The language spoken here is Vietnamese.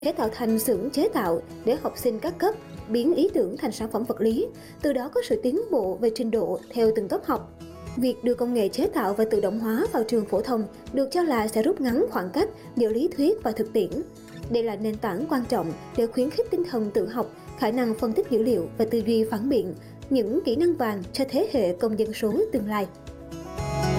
sẽ tạo thành xưởng chế tạo để học sinh các cấp biến ý tưởng thành sản phẩm vật lý, từ đó có sự tiến bộ về trình độ theo từng cấp học. Việc đưa công nghệ chế tạo và tự động hóa vào trường phổ thông được cho là sẽ rút ngắn khoảng cách giữa lý thuyết và thực tiễn. Đây là nền tảng quan trọng để khuyến khích tinh thần tự học, khả năng phân tích dữ liệu và tư duy phản biện, những kỹ năng vàng cho thế hệ công dân số tương lai.